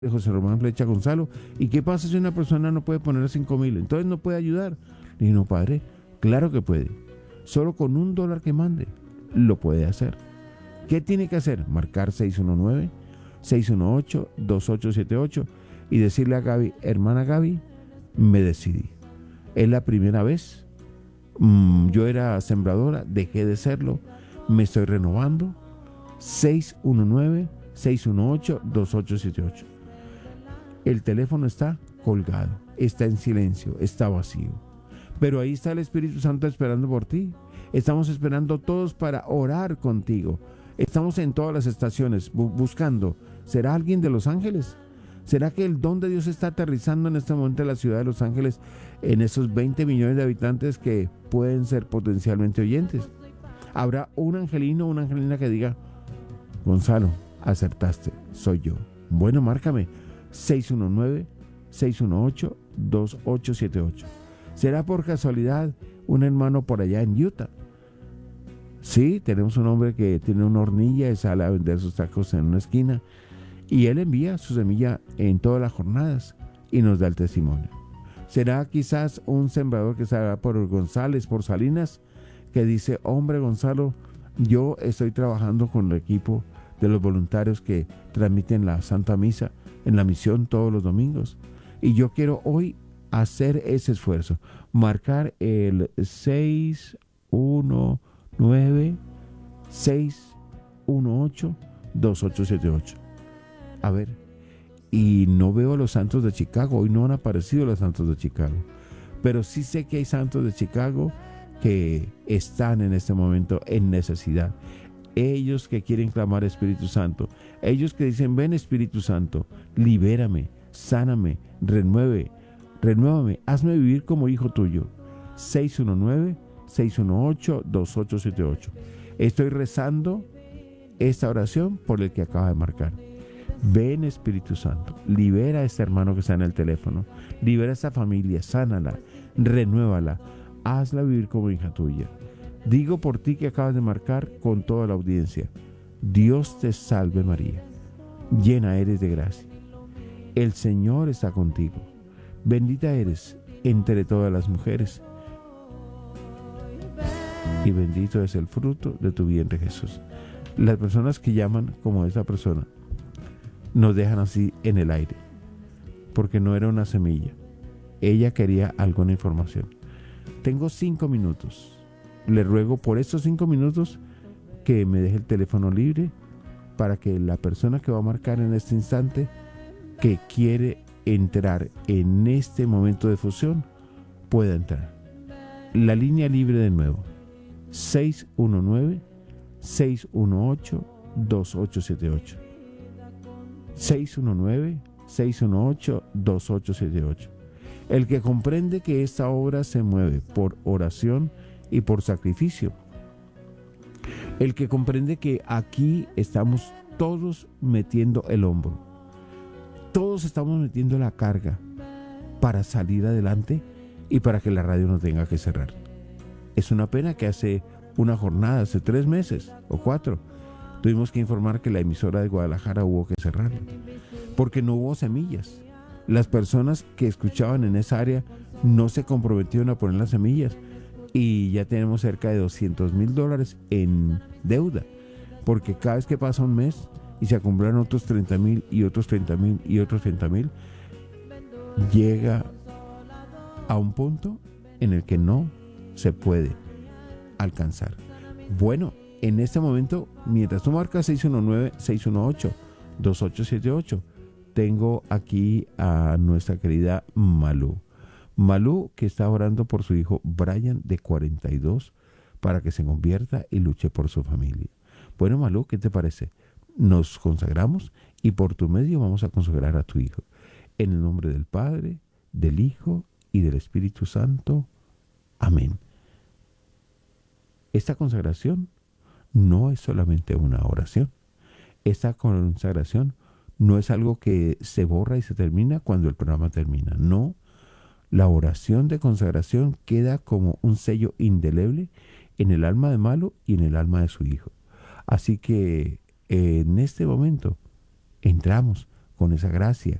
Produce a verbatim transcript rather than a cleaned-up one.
de José Román Flecha Gonzalo. ¿Y qué pasa si una persona no puede poner cinco mil? Entonces no puede ayudar. Le dije, no, padre, claro que puede. Solo con un dólar que mande, lo puede hacer. ¿Qué tiene que hacer? Marcar seis uno nueve, seis uno ocho, dos ocho siete ocho y decirle a Gaby, hermana Gaby, me decidí. Es la primera vez. Mm, yo era sembradora, dejé de serlo, me estoy renovando. seis uno nueve, seis uno ocho, dos ocho siete ocho. El teléfono está colgado, está en silencio, está vacío. Pero ahí está el Espíritu Santo esperando por ti. Estamos esperando todos para orar contigo. Estamos en todas las estaciones bu- buscando. ¿Será alguien de Los Ángeles? ¿Será que el don de Dios está aterrizando en este momento en la ciudad de Los Ángeles, en esos veinte millones de habitantes que pueden ser potencialmente oyentes? ¿Habrá un angelino o una angelina que diga, Gonzalo, acertaste, soy yo? Bueno, márcame seis uno nueve, seis uno ocho, dos ocho siete ocho. ¿Será por casualidad un hermano por allá en Utah? Sí, tenemos un hombre que tiene una hornilla y sale a vender sus tacos en una esquina y él envía su semilla en todas las jornadas y nos da el testimonio. ¿Será quizás un sembrador que sale por González, por Salinas, que dice, hombre Gonzalo, yo estoy trabajando con el equipo de los voluntarios que transmiten la Santa Misa en la misión todos los domingos y yo quiero hoy hacer ese esfuerzo, marcar el seis uno nueve, seis uno ocho, dos ocho siete ocho? A ver, y no veo a los santos de Chicago, hoy no han aparecido los santos de Chicago, pero sí sé que hay santos de Chicago que están en este momento en necesidad. Ellos que quieren clamar Espíritu Santo, ellos que dicen, ven Espíritu Santo, libérame, sáname, renueve, renuévame, hazme vivir como hijo tuyo. seis uno nueve, seis uno ocho, dos ocho siete ocho. Estoy rezando esta oración por el que acaba de marcar. Ven Espíritu Santo, libera a este hermano que está en el teléfono, libera a esta familia, sánala, renuévala, hazla vivir como hija tuya. Digo por ti que acabas de marcar con toda la audiencia, Dios te salve María, llena eres de gracia, el Señor está contigo, bendita eres entre todas las mujeres y bendito es el fruto de tu vientre Jesús. Las personas que llaman como esa persona nos dejan así en el aire, porque no era una semilla, ella quería alguna información. Tengo cinco minutos. Le ruego por estos cinco minutos que me deje el teléfono libre para que la persona que va a marcar en este instante, que quiere entrar en este momento de fusión, pueda entrar. La línea libre de nuevo, seis uno nueve, seis uno ocho, dos ocho siete ocho. seis uno nueve, seis uno ocho, dos ocho siete ocho. El que comprende que esta obra se mueve por oración y por sacrificio. El que comprende que aquí estamos todos metiendo el hombro. Todos estamos metiendo la carga para salir adelante y para que la radio no tenga que cerrar. Es una pena que hace una jornada, hace tres meses o cuatro, tuvimos que informar que la emisora de Guadalajara hubo que cerrar porque no hubo semillas. Las personas que escuchaban en esa área no se comprometieron a poner las semillas y ya tenemos cerca de doscientos mil dólares en deuda, porque cada vez que pasa un mes y se acumulan otros treinta mil y otros treinta mil y otros treinta mil, llega a un punto en el que no se puede alcanzar. Bueno, en este momento, mientras tú marcas seis uno nueve, seis uno ocho, dos ocho siete ocho, tengo aquí a nuestra querida Malú. Malú, que está orando por su hijo Brian, de cuarenta y dos, para que se convierta y luche por su familia. Bueno, Malú, ¿qué te parece? Nos consagramos y por tu medio vamos a consagrar a tu hijo. En el nombre del Padre, del Hijo y del Espíritu Santo. Amén. Esta consagración no es solamente una oración. Esta consagración no es algo que se borra y se termina cuando el programa termina. No. La oración de consagración queda como un sello indeleble en el alma de Malo y en el alma de su hijo. Así que en este momento entramos con esa gracia,